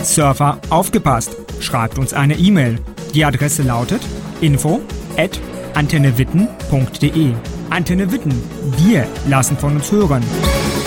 Surfer, aufgepasst! Schreibt uns eine E-Mail. Die Adresse lautet info@antennewitten.de. Antenne Witten. Wir lassen von uns hören.